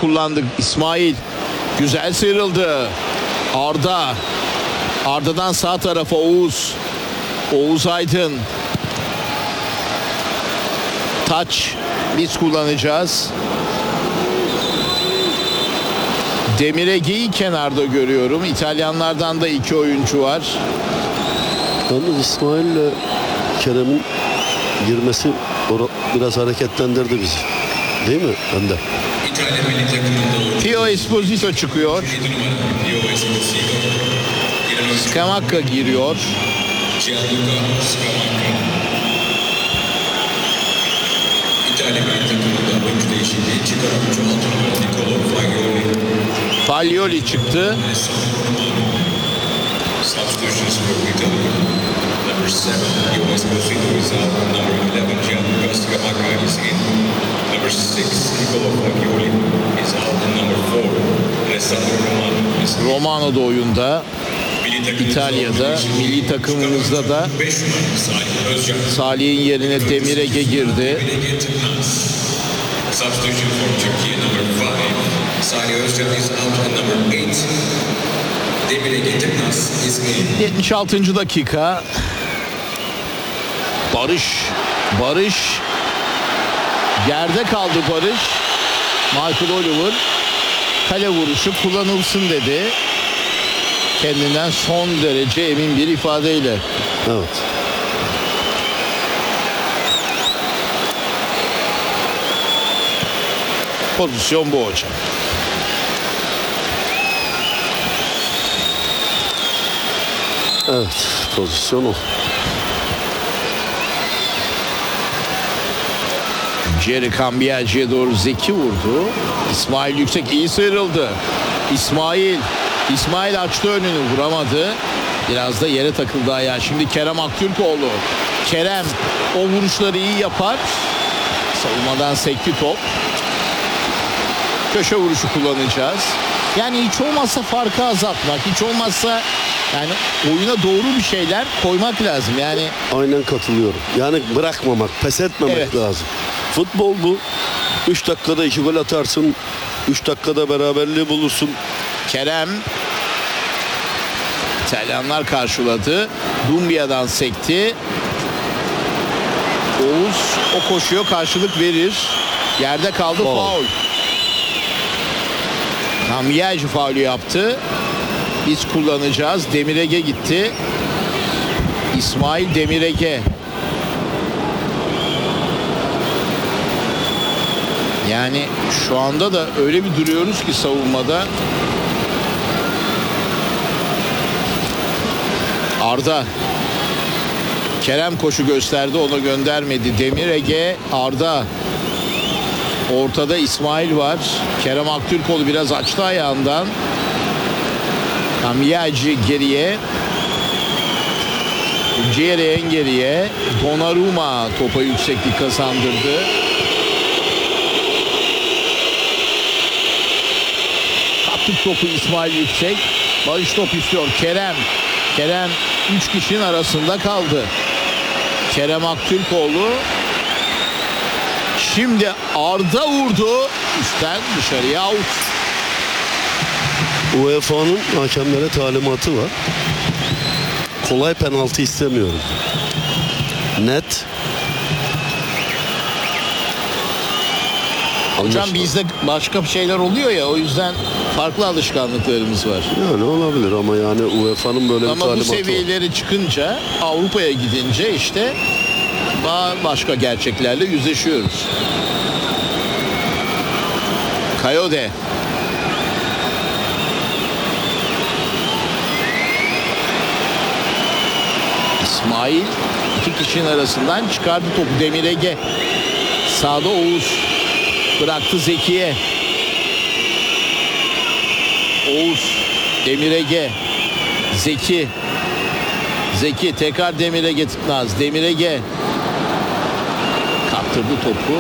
kullandık. İsmail güzel sıyrıldı. Arda'dan sağ tarafa Oğuz Aydın. Taç biz kullanacağız. Demir Ege'yi kenarda görüyorum. İtalyanlardan da 2 oyuncu var. Yalnız İsmail ile Kerem'in girmesi biraz hareketlendirdi bizi. Değil mi Önder? Pio Esposito çıkıyor. Scamacca giriyor. Fagioli çıktı. Romano da oyunda. İtalya'da, milli takımımızda da Salih'in yerine Demir Ege girdi. 76. dakika. Barış yerde kaldı Barış. Michael Oliver kale vuruşu kullanılsın dedi. Kendinden son derece emin bir ifadeyle. Evet. Pozisyon bu hocam. Evet, pozisyon o. Jerry Cambiaghi'ye doğru Zeki vurdu. İsmail yüksek iyi sıyrıldı. İsmail açtı önünü, vuramadı. Biraz da yere takıldı ayağı. Şimdi Kerem Aktürkoğlu. Kerem o vuruşları iyi yapar. Savunmadan sekti top. Köşe vuruşu kullanacağız. Yani hiç olmazsa farkı azaltmak, hiç olmazsa yani oyuna doğru bir şeyler koymak lazım. Yani aynen katılıyorum. Yani bırakmamak, pes etmemek evet. lazım. Futbol bu. 3 dakikada 2 gol atarsın. 3 dakikada beraberliği bulursun. Kerem. İtalyanlar karşıladı. Dumbia'dan sekti. Oğuz o koşuyor, karşılık verir. Yerde kaldı, faul. Cambiaghi faulü yaptı. Biz kullanacağız. Demir Ege gitti. İsmail Demir Ege. Yani şu anda da öyle bir duruyoruz ki savunmada. Arda. Kerem koşu gösterdi, ona göndermedi. Demir Ege, Arda. Ortada İsmail var. Kerem Aktürkoğlu biraz açtı ayağından. Cambiaghi geriye. Ciğeri en geriye. Donnarumma topa yükseklik kazandırdı. Kaptık topu İsmail Yüksek. Barış top istiyor. Kerem 3 kişinin arasında kaldı. Kerem Aktürkoğlu. Şimdi Arda vurdu. Üstten dışarıya out. UEFA'nın hakemlere talimatı var. Kolay penaltı istemiyorum. Net. Hocam bizde başka şeyler oluyor ya, o yüzden farklı alışkanlıklarımız var. Yani olabilir ama yani UEFA'nın böyle bir ama talimatı bu var. seviyeleri çıkınca, Avrupa'ya gidince işte başka gerçeklerle yüzleşiyoruz. Kayode. İsmail 2 kişinin arasından çıkardı topu. Demir Ege. Sağda Oğuz. Bıraktı Zeki'ye. Oğuz. Demir Ege. Zeki tekrar Demir Ege tıknaz. Demir Ege kaptırdı topu.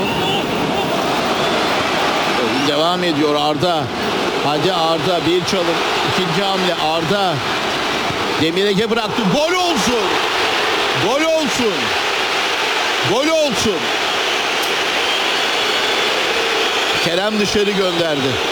Oyun devam ediyor. Arda. Hadi Arda, bir çalım. İkinci hamle Arda. Demir Ege bıraktı. Gol olsun. Gol olsun. Gol olsun. Kerem dışarı gönderdi.